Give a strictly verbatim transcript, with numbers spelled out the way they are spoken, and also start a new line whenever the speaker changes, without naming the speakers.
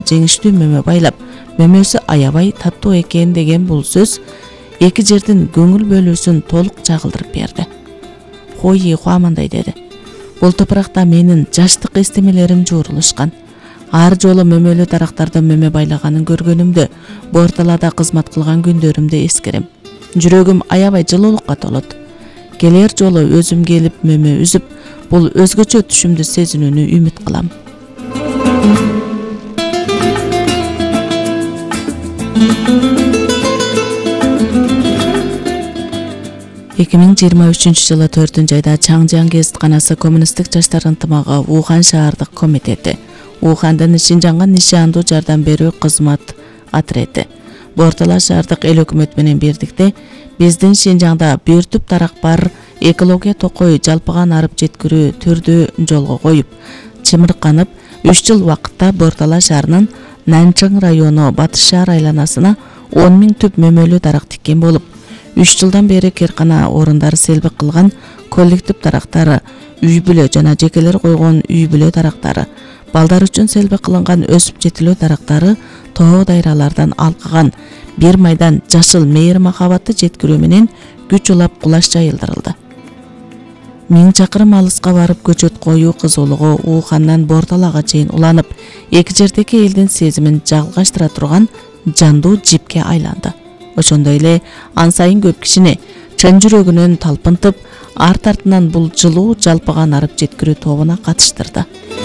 жеңиштүү мөмө байлап, мөмөсү аябай таттуу экен деген бул сөз эки жердин көңүл бөлүүсүн толук чагылдырып берди. Хойи хуамандай деди. Бул топуракта менин жаштык эстемелерим жуурулушкан. Ар жолу мөмөлүү дарактарда мөмө байлаганын көргөнүмдө, бу орталада кызмат кылган күндөрүмдү эскерем. Жүрөгүм аябай жылуулукка толот. Келер жолу өзүм келип мөмө үзүп, бул өзгөчө түшүмдү сезинүүнү үмүт кылам. эки миң жыйырма үчүнчү жылы төртүнчү айда Чаңжиан гезитканасы Коммунисттик жаштар ынтымагы Ухань шаардык комитети, Уханьдан Шинжаңга нишандуу жардам берүү кызмат отрети, Бортала шаардык эл өкмөт менен бирдикте биздин Шинжаңда бир түп дарак бар экология токой жалпыган арып жеткирүү түрдү жолго коюп, чымырканып, үч жыл убакытта Бортала шаарынын Нанчың району Батыш шаар айланасына он миң түп мөмөлүү дарак тиккен болуп, үч жылдан бери керкана орундары селбик кылган коллектив дарактары, үй бүлө жана жекелер койгон үй бүлө дарактары, балдар үчүн селбик кылынган өсүп жетилүү дарактары тоо дайралардан алкаган бир майдан жашыл мейир махабатты жеткирүү менен күч улап кулаш жайылдырылды. Миң чакырым алыска барып көчөт коюу кызуулугу Уханьнан Борталага чейин уланып, эки жердеги элдин сезимин жалгаштыра турган жандуу жипке айланды. Ошондой эле ан сайын көп кишини чын жүрөгүнөн талпынтып, арт артынан бул жылуу жалпыган арып жеткирүү тобуна катыштырды.